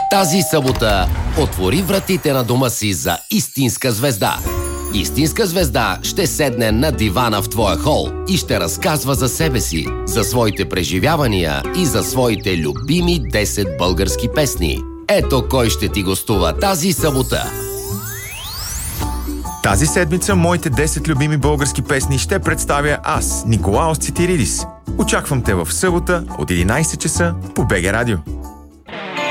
Тази събота отвори вратите на дома си за истинска звезда. Истинска звезда ще седне на дивана в твоя хол и ще разказва за себе си, за своите преживявания и за своите любими 10 български песни. Ето кой ще ти гостува тази събота. Тази седмица моите 10 любими български песни ще представя аз, Николаос Цитиридис. Очаквам те в събота от 11 часа по БГ Радио.